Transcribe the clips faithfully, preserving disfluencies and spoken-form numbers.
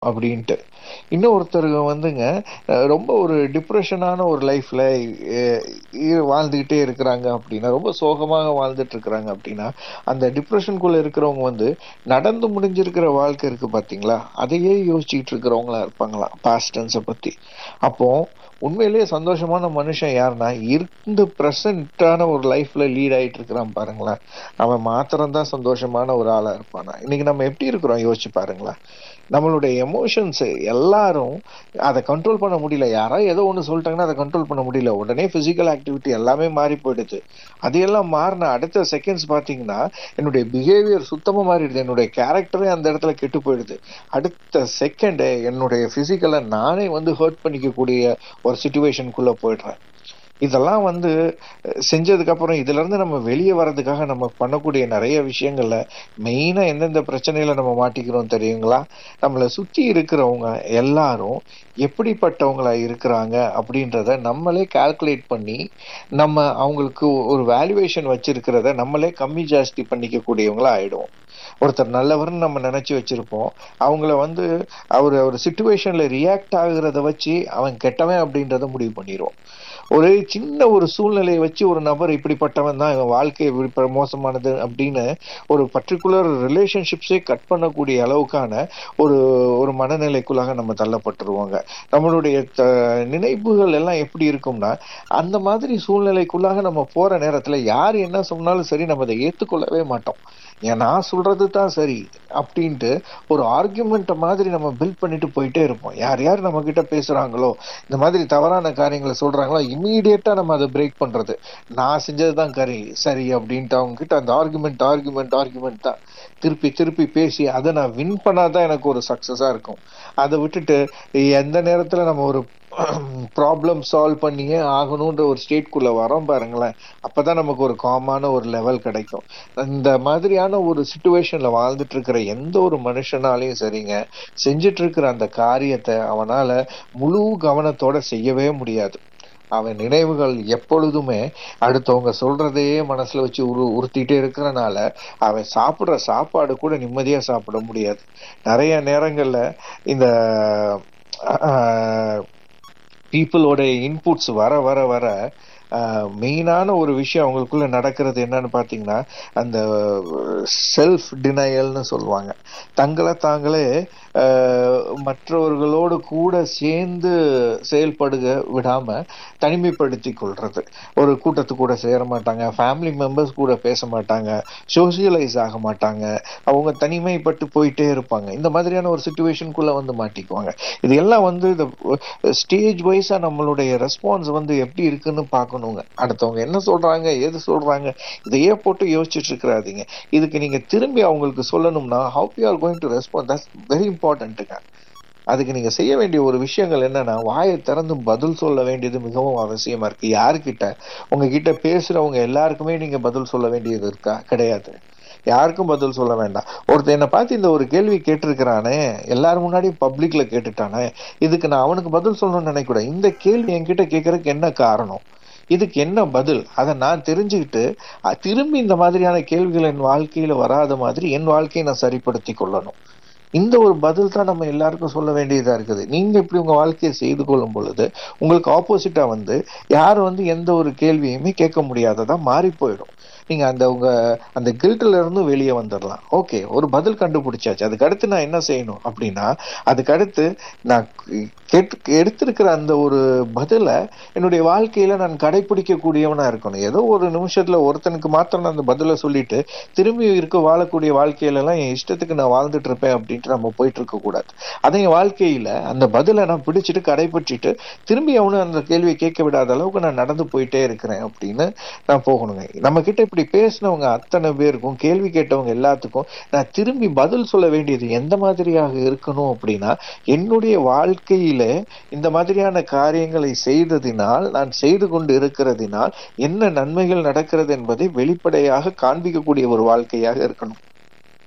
அப்படின்ட்டு. இன்னொருத்தர் வந்துங்க அஹ் ரொம்ப ஒரு டிப்ரெஷனான ஒரு லைஃப்ல வாழ்ந்துகிட்டே இருக்கிறாங்க அப்படின்னா, ரொம்ப சோகமாக வாழ்ந்துட்டு இருக்கிறாங்க அப்படின்னா, அந்த டிப்ரெஷனுக்குள்ள இருக்கிறவங்க வந்து நடந்து முடிஞ்சிருக்கிற வாழ்க்கை இருக்கு பாத்தீங்களா, அதையே யோசிச்சுட்டு இருக்கிறவங்களா இருப்பாங்களா பாஸ்ட் டென்ஸை பத்தி. அப்போ உண்மையிலேயே சந்தோஷமான மனுஷன் யாருன்னா, இருந்து பிரசன்டான ஒரு லைஃப்ல லீட் ஆயிட்டு இருக்கிறான் பாருங்களேன், அவன் மாத்திரம் தான் சந்தோஷமான ஒரு ஆளா இருப்பானா. இன்னைக்கு நம்ம எப்படி இருக்கிறோம் யோசிச்சு பாருங்களேன். நம்மளுடைய எமோஷன்ஸ் எல்லாரும் அதை கண்ட்ரோல் பண்ண முடியல. யாராவது ஏதோ ஒன்று சொல்லிட்டாங்கன்னா அதை கண்ட்ரோல் பண்ண முடியல. உடனே பிசிக்கல் ஆக்டிவிட்டி எல்லாமே மாறி போயிடுது. அதையெல்லாம் மாறின அடுத்த செகண்ட்ஸ் பார்த்தீங்கன்னா என்னுடைய பிஹேவியர் சுத்தமாக மாறிடுது. என்னுடைய கேரக்டரே அந்த இடத்துல கெட்டு போயிடுது. அடுத்த செகண்ட் என்னுடைய பிசிக்கலை நானே வந்து ஹர்ட் பண்ணிக்கக்கூடிய ஒரு சுச்சுவேஷனுக்குள்ள போயிடுறேன். இதெல்லாம் வந்து செஞ்சதுக்கு அப்புறம் இதுல இருந்து நம்ம வெளியே வர்றதுக்காக நம்ம பண்ணக்கூடிய நிறைய விஷயங்கள்ல மெயினா எந்தெந்த பிரச்சனையில நம்ம மாட்டிக்கிறோம் தெரியுங்களா? நம்மளை சுத்தி இருக்கிறவங்க எல்லாரும் எப்படிப்பட்டவங்களா இருக்கிறாங்க அப்படின்றத நம்மளே கால்குலேட் பண்ணி நம்ம அவங்களுக்கு ஒரு வேல்யூவேஷன் வச்சிருக்கிறத நம்மளே கம்மி ஜாஸ்தி பண்ணிக்க கூடியவங்களா ஆயிடுவோம். ஒருத்தர் நல்லவர்னு நம்ம நினைச்சு வச்சிருப்போம். அவங்கள வந்து அவர் ஒரு சிச்சுவேஷன்ல ரியாக்ட் ஆகுறத வச்சு அவன் கெட்டவன் அப்படின்றத முடிவு பண்ணிடுவோம். ஒரு சின்ன ஒரு சூழ்நிலையை வச்சு ஒரு நபர் இப்படிப்பட்டவன் தான், இவன் வாழ்க்கை இப்படி மோசமானது அப்படின்னு ஒரு பர்டிகுலர் ரிலேஷன்ஷிப்ஸே கட் பண்ணக்கூடிய அளவுக்கான ஒரு ஒரு மனநிலைக்குள்ளாக நம்ம தள்ளப்பட்டுருவாங்க. நம்மளுடைய நினைப்புகள் எல்லாம் எப்படி இருக்கும்னா, அந்த மாதிரி சூழ்நிலைக்குள்ளாக நம்ம போற நேரத்துல யார் என்ன சொன்னாலும் சரி நம்ம அதை ஏத்துக்கொள்ளவே மாட்டோம். ஏன் நான் சொல்றது தான் சரி அப்படின்ட்டு ஒரு ஆர்குமெண்ட் மாதிரி நம்ம பில்ட் பண்ணிட்டு போயிட்டே இருப்போம். யார் யார் நம்ம கிட்ட பேசுறாங்களோ, இந்த மாதிரி தவறான காரியங்களை சொல்றாங்களோ, இமீடியட்டா நம்ம அதை பிரேக் பண்றது. நான் செஞ்சதுதான் கரி சரி அப்படின்ட்டு அவங்க கிட்ட அந்த ஆர்குமெண்ட் ஆர்குமெண்ட் ஆர்குமெண்ட் தான் திருப்பி திருப்பி பேசி அதை நான் வின் பண்ணாதான் எனக்கு ஒரு சக்சஸா இருக்கும். அதை விட்டுட்டு எந்த நேரத்துல நம்ம ஒரு ப்ராப்ளம் சால்வ் பண்ணியே ஆகணும்ன்ற ஒரு ஸ்டேட்குள்ள வரோம் பாருங்களேன், அப்பதான் நமக்கு ஒரு காமான ஒரு லெவல் கிடைக்கும். இந்த மாதிரியான ஒரு சிச்சுவேஷன்ல வாழ்ந்துட்டு இருக்கிற எந்த ஒரு மனுஷனாலையும் சரிங்க, செஞ்சிட்டு இருக்கிற அந்த காரியத்தை அவனால முழு கவனத்தோட செய்யவே முடியாது. அவன் நினைவுகள் எப்பொழுதுமே அடுத்தவங்க சொல்றதையே மனசுல வச்சு உரு உறுத்திட்டே இருக்கிறனால அவன் சாப்பிடுற சாப்பாடு கூட நிம்மதியா சாப்பிட முடியாது. நிறைய நேரங்கள்ல இந்த பீப்புளோட இன்புட்ஸ் வர வர வர மெயினான ஒரு விஷயம் அவங்களுக்குள்ள நடக்கிறது என்னன்னு பாத்தீங்கன்னா, அந்த செல்ஃப் டினையல்னு சொல்லுவாங்க. தங்களை தாங்களே மற்றவர்களோடு கூட சேர்ந்து செயல்படுக விடாம தனிமைப்படுத்தி கொள்றது. ஒரு கூட்டத்து கூட சேர மாட்டாங்க, ஃபேமிலி மெம்பர்ஸ் கூட பேச மாட்டாங்க, சோசியலைஸ் ஆக மாட்டாங்க, அவங்க தனிமைப்பட்டு போயிட்டே இருப்பாங்க. இந்த மாதிரியான ஒரு சிச்சுவேஷனுக்குள்ள வந்து மாட்டிக்குவாங்க. இது எல்லாம் வந்து இந்த ஸ்டேஜ் வைஸா நம்மளுடைய ரெஸ்பான்ஸ் வந்து எப்படி இருக்குன்னு பார்க்கணும். அடுத்தவங்க என்ன சொல்றாங்க, ஏது சொல்றாங்க, இதையே போட்டு யோசிச்சுட்டு இருக்கிறாதீங்க. இதுக்கு நீங்க திரும்பி அவங்களுக்கு சொல்லணும்னா how you are going to respond, that's very important. அதுக்கு நீங்க செய்ய வேண்டிய ஒரு விஷயங்கள் என்னன்னா, வாயை திறந்து பதில் சொல்ல வேண்டியது மிகவும் அவசியமா இருக்கு. யாருக்கிட்ட உங்ககிட்ட பேசுறவங்க எல்லாருக்குமே நீங்க பதில் சொல்ல வேண்டியது இருக்கா? கிடையாது. யாருக்கும் பதில் சொல்ல வேண்டாம். ஒருத்தர் என்ன பார்த்து இந்த ஒரு கேள்வி கேட்டிருக்கிறானே, எல்லாரும் முன்னாடி பப்ளிக்ல கேட்டுட்டானே, இதுக்கு நான் அவனுக்கு பதில் சொல்லணும்னு நினைக்கூடாது. இந்த கேள்வி என்கிட்ட கேட்கறதுக்கு என்ன காரணம், இதுக்கு என்ன பதில், அதை நான் தெரிஞ்சுக்கிட்டு திரும்பி இந்த மாதிரியான கேள்விகள் என் வாழ்க்கையில வராத மாதிரி என் வாழ்க்கையை நான் சரிப்படுத்தி கொள்ளணும். இந்த ஒரு பதில் தான் நம்ம எல்லாருக்கும் சொல்ல வேண்டியதா இருக்குது. நீங்க இப்படி உங்க வாழ்க்கையை செய்து கொள்ளும் பொழுது உங்களுக்கு ஆப்போசிட்டா வந்து யாரும் வந்து எந்த ஒரு கேள்வியுமே கேட்க முடியாததா மாறி போயிடும். நீங்க அந்த உங்க அந்த கில்ட்ல இருந்து வெளியே வந்துடலாம். ஓகே, ஒரு பதில் கண்டுபிடிச்சாச்சு, அதுக்கு அடுத்து நான் என்ன செய்யணும் அப்படின்னா, அதுக்கு அடுத்து நான் கேட்டு எடுத்திருக்கிற அந்த ஒரு பதில என்னுடைய வாழ்க்கையில நான் கடைபிடிக்க கூடியவனா இருக்கணும். ஏதோ ஒரு நிமிஷத்துல ஒருத்தனுக்கு மாத்திரம் நான் அந்த பதில சொல்லிட்டு திரும்பி இருக்க வாழக்கூடிய வாழ்க்கையில எல்லாம் என் இஷ்டத்துக்கு நான் வாழ்ந்துட்டு இருப்பேன் அப்படின்ட்டு நம்ம போயிட்டு இருக்க கூடாது. அதை என் வாழ்க்கையில அந்த பதில நான் பிடிச்சிட்டு கடைபிடிச்சிட்டு திரும்பி அவனு அந்த கேள்வியை கேட்க விடாத அளவுக்கு நான் நடந்து போயிட்டே இருக்கிறேன் அப்படின்னு நான் போகணுங்க. நம்ம கிட்ட இப்படி பேசினவங்க அத்தனை பேருக்கும், கேள்வி கேட்டவங்க எல்லாத்துக்கும் நான் திரும்பி பதில் சொல்ல வேண்டியது எந்த மாதிரியாக இருக்கணும் அப்படின்னா, என்னுடைய வாழ்க்கையில இந்த மாதிரியான காரியங்களை செய்ததினால், நான் செய்து கொண்டு இருக்கிறதினால் என்ன நன்மைகள் நடக்கிறது என்பதை வெளிப்படையாக காண்பிக்கக்கூடிய ஒரு வாழ்க்கையாக இருக்கணும்.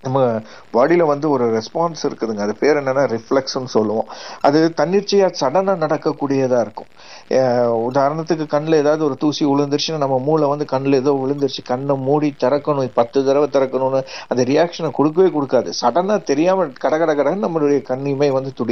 நம்ம பாடியில வந்து ஒரு ரெஸ்பான்ஸ் இருக்குதுங்க. அது பேர் என்னன்னா ரிஃப்ளெக்ஸ்ன்னு சொல்லுவோம். அது தன்னிச்சையா சடனா நடக்கக்கூடியதா இருக்கும். அஹ் உதாரணத்துக்கு கண்ணுல ஏதாவது ஒரு தூசி விழுந்துருச்சுன்னா நம்ம மூளை வந்து கண்ணுல ஏதோ விழுந்துருச்சு, கண்ணை மூடி திறக்கணும், பத்து தடவை திறக்கணும்னு அந்த ரியாக்ஷனை கொடுக்கவே கொடுக்காது. சடனா தெரியாம கட கட கடன்னு நம்மளுடைய கண் இமை வந்து துடி